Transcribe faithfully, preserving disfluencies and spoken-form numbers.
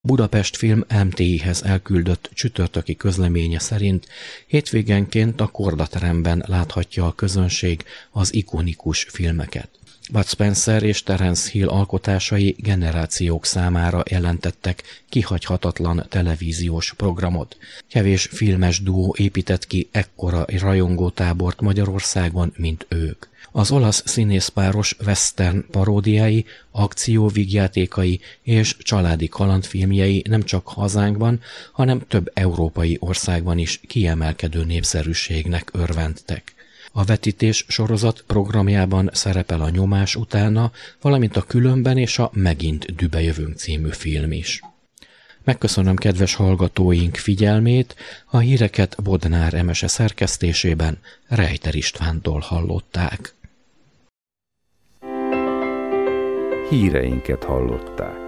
Budapest Film em té i-hez elküldött csütörtöki közleménye szerint hétvégenként a Kordateremben láthatja a közönség az ikonikus filmeket. Bud Spencer és Terence Hill alkotásai generációk számára jelentettek kihagyhatatlan televíziós programot. Kevés filmes duó épített ki ekkora rajongótábort Magyarországon, mint ők. Az olasz színészpáros western paródiái, akcióvígjátékai és családi kalandfilmjei nem csak hazánkban, hanem több európai országban is kiemelkedő népszerűségnek örvendtek. A vetítés sorozat programjában szerepel a Nyomás utána, valamint a Különben és a Megint dübejövünk című film is. Megköszönöm kedves hallgatóink figyelmét, a híreket Bodnár Emese szerkesztésében Rejter Istvántól hallották. Híreinket hallották.